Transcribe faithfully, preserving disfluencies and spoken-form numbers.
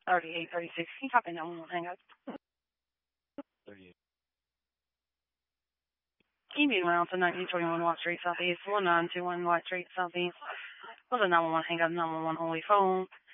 thirty-eight thirty-six. Can you copy nine one one? Hang up. thirty-eight. Can you be around to nineteen twenty-one White Street Southeast, one nine two one White Street Southeast? Was a nine one one hang up, nine one one only phone.